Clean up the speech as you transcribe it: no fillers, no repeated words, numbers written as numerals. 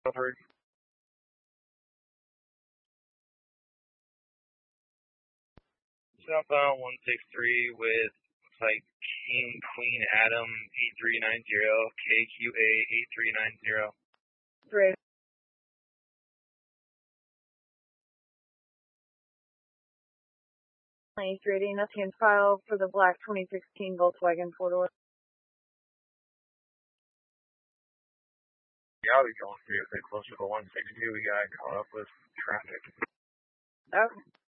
Over. Southbound 163 with like King Queen Adam 8390, KQA 8390. Great. 9380, nothing in file for the black 2016 Volkswagen 4-door. Yeah, I'll be going through a bit closer to 162. We got caught up with traffic. Okay.